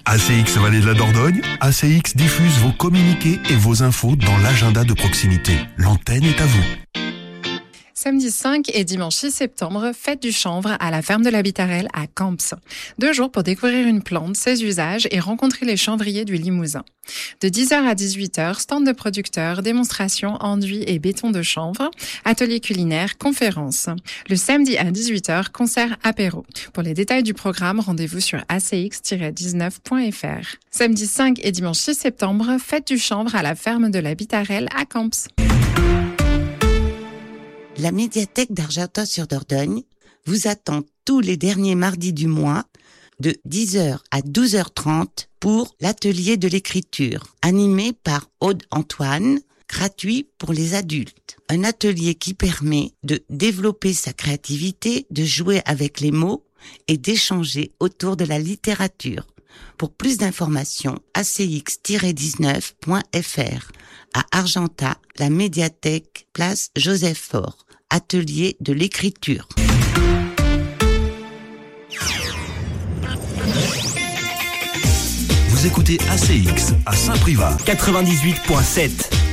ACX Vallée de la Dordogne, ACX diffuse vos communiqués et vos infos dans l'agenda de proximité. L'antenne est à vous. Samedi 5 et dimanche 6 septembre, fête du chanvre à la ferme de la Bitarelle à Camps. 2 jours pour découvrir une plante, ses usages et rencontrer les chanvriers du Limousin. De 10h à 18h, stand de producteurs, démonstrations enduit et béton de chanvre, ateliers culinaires, conférences. Le samedi à 18h, concert apéro. Pour les détails du programme, rendez-vous sur acx-19.fr. Samedi 5 et dimanche 6 septembre, fête du chanvre à la ferme de la Bitarelle à Camps. La médiathèque d'Argentat-sur-Dordogne vous attend tous les derniers mardis du mois de 10h à 12h30 pour l'atelier de l'écriture, animé par Aude Antoine, gratuit pour les adultes. Un atelier qui permet de développer sa créativité, de jouer avec les mots et d'échanger autour de la littérature. Pour plus d'informations, acx-19.fr. À Argentat, la médiathèque, place Joseph Faure. Atelier de l'écriture. Vous écoutez ACX à Saint-Privat. 98.7.